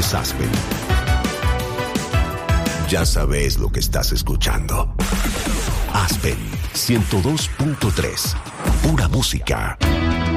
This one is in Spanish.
es Aspen. Ya sabes lo que estás escuchando. Aspen 102.3. Pura música.